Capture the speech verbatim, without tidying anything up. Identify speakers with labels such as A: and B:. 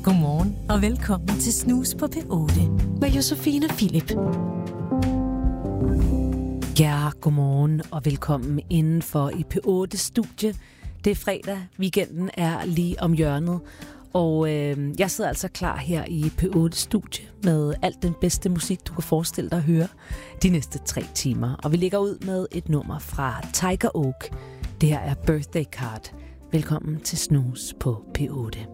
A: Godmorgen og velkommen til Snus på P otte med Josefine Philip. Ja, godmorgen og velkommen indenfor i P otte-studie. Det er fredag, weekenden er lige om hjørnet, og øh, jeg sidder altså klar her i P otte-studie med alt den bedste musik, du kan forestille dig at høre de næste tre timer. Og vi lægger ud med et nummer fra Tiger Oak. Det her er Birthday Card. Velkommen til Snus på P otte.